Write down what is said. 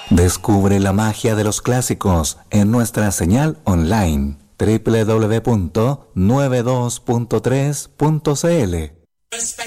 Descubre la magia de los clásicos en nuestra señal online www.92.3.cl.